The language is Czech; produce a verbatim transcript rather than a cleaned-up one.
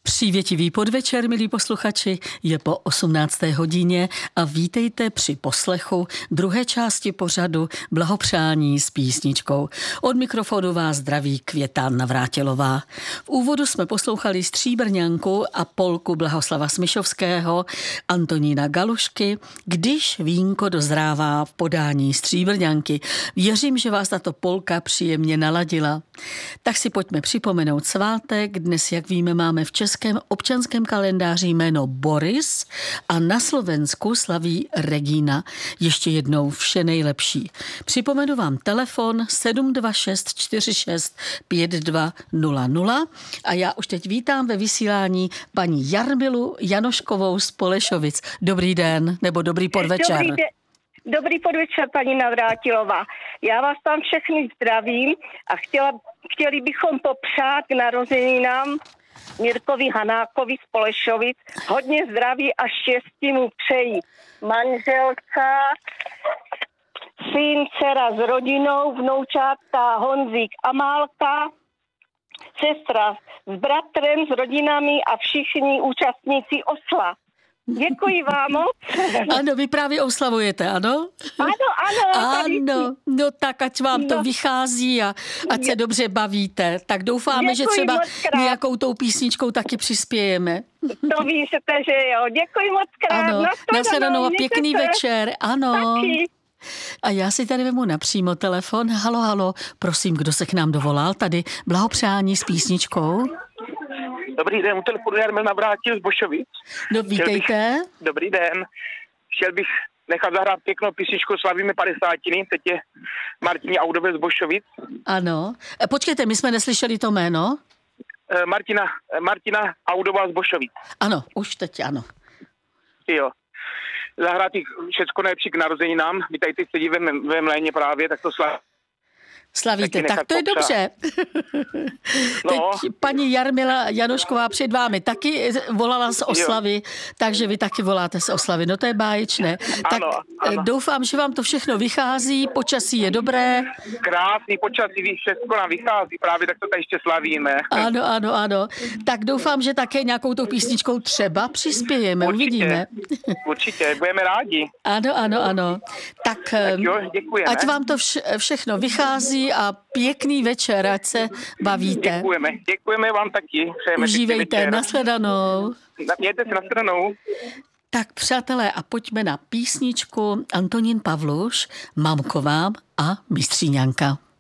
Přívětivý podvečer, milí posluchači, je po osmnácté hodině a vítejte při poslechu druhé části pořadu Blahopřání s písničkou. Od mikrofonu vás zdraví Květa Navrátilová. V úvodu jsme poslouchali Stříbrňanku a polku Blahoslava Smyšovského, Antonína Galušky, Když vínko dozrává v podání Stříbrňanky. Věřím, že vás tato polka příjemně naladila. Tak si pojďme připomenout svátek. Dnes, jak víme, máme v českém občanském kalendáři jméno Boris a na Slovensku slaví Regína. Ještě jednou vše nejlepší. Připomenu vám telefon sedm dva šest čtyři šest pět dva nula nula a já už teď vítám ve vysílání paní Jarmilu Janoškovou z Polešovic. Dobrý den, nebo dobrý podvečer. Dobrý, de- dobrý podvečer, paní Navrátilová. Já vás tam všechny zdravím a chtěla, chtěli bychom popřát k narozeninám Mirkovi Hanákovi z Polešovic. Hodně zdraví a štěstí mu přejí manželka, syn, dcera s rodinou, vnoučátka Honzík Amálka, sestra s bratrem, s rodinami a všichni účastníci osla. Děkuji vám moc. Ano, vy právě oslavujete, ano? Ano, ano. Ano, no tak ať vám to no. vychází a ať se dobře bavíte. Tak doufáme, Děkuji že třeba nějakou tou písničkou taky přispějeme. To víte, že jo. Děkuji moc krát. Ano, nashledanou a pěkný se. večer. Ano. Taky. A já si tady vemu napřímo telefon. Halo, halo, prosím, kdo se k nám dovolal? Tady blahopřání s písničkou. Dobrý den, u telefonu Jarmil Navrátil z Bošovic. No, vítejte. Bych, dobrý den. Chtěl bych nechat zahrát pěknou písničku, slavíme padesátiny, teď je Martině Audové z Bošovic. Ano. Počkejte, my jsme neslyšeli to jméno? Martina, Martina Audová z Bošovic. Ano, už teď ano. Jo. Zahrát jich všecko nejlepší k narozeninám. Vítajte, sedí ve, ve mléně právě, tak to slaví. Slavíte, tak to je popřát. dobře. No. Teď paní Jarmila Janošková před vámi taky volala z oslavy, jo. Takže vy taky voláte z oslavy. No to je báječné. Tak ano, ano. Doufám, že vám to všechno vychází, počasí je dobré. Krásný počasí, všechno nám vychází, právě tak to tady ještě slavíme. Ano, ano, ano. Tak doufám, že také nějakou tou písničkou třeba přispějeme, určitě, uvidíme. Určitě, budeme rádi. Ano, ano, ano. Tak, tak jo, děkujeme. ať vám to vš- všechno vychází a pěkný večer, ať se bavíte. Děkujeme, děkujeme vám taky. Přejeme užívejte, nashledanou. Mějte se, nashledanou. Tak přátelé, a pojďme na písničku Antonín Pavluš, Mamko vám a Mistříňanka.